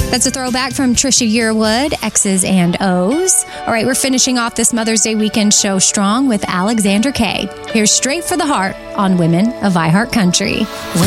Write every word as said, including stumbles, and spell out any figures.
That's a throwback from Trisha Yearwood, X's and O's. All right, we're finishing off this Mother's Day weekend show strong with Alexandra Kay. Here's Straight for the Heart on Women of iHeart Country.